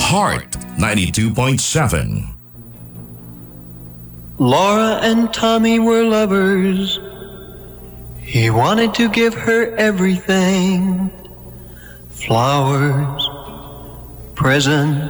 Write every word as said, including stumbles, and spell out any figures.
Heart ninety-two point seven. Laura and Tommy were lovers. He wanted to give her everything. Flowers, presents,